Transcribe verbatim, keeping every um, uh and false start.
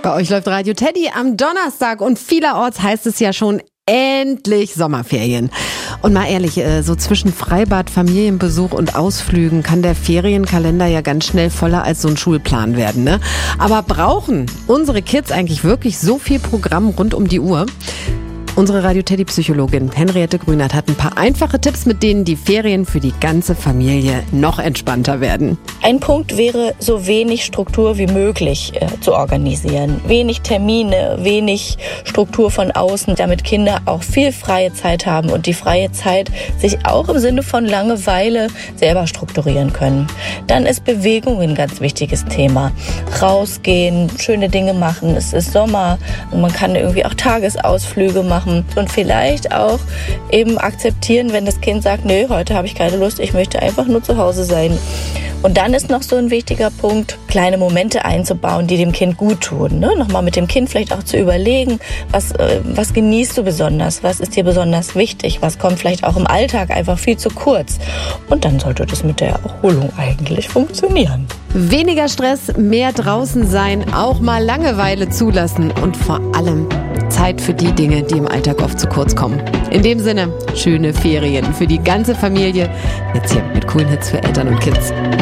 Bei euch läuft Radio Teddy am Donnerstag und vielerorts heißt es ja schon endlich Sommerferien. Und mal ehrlich, so zwischen Freibad, Familienbesuch und Ausflügen kann der Ferienkalender ja ganz schnell voller als so ein Schulplan werden, ne? Aber brauchen unsere Kids eigentlich wirklich so viel Programm rund um die Uhr? Unsere Radio-Teddy-Psychologin Henriette Grünert hat ein paar einfache Tipps, mit denen die Ferien für die ganze Familie noch entspannter werden. Ein Punkt wäre, so wenig Struktur wie möglich äh, zu organisieren. Wenig Termine, wenig Struktur von außen, damit Kinder auch viel freie Zeit haben und die freie Zeit sich auch im Sinne von Langeweile selber strukturieren können. Dann ist Bewegung ein ganz wichtiges Thema. Rausgehen, schöne Dinge machen, es ist Sommer und man kann irgendwie auch Tagesausflüge machen. Und vielleicht auch eben akzeptieren, wenn das Kind sagt, nö, heute habe ich keine Lust, ich möchte einfach nur zu Hause sein. Und dann ist noch so ein wichtiger Punkt, kleine Momente einzubauen, die dem Kind gut tun. Ne? Nochmal mit dem Kind vielleicht auch zu überlegen, was, äh, was genießt du besonders, was ist dir besonders wichtig, was kommt vielleicht auch im Alltag einfach viel zu kurz. Und dann sollte das mit der Erholung eigentlich funktionieren. Weniger Stress, mehr draußen sein, auch mal Langeweile zulassen und vor allem Zeit für die Dinge, die im Alltag oft zu kurz kommen. In dem Sinne, schöne Ferien für die ganze Familie. Jetzt hier mit coolen Hits für Eltern und Kids.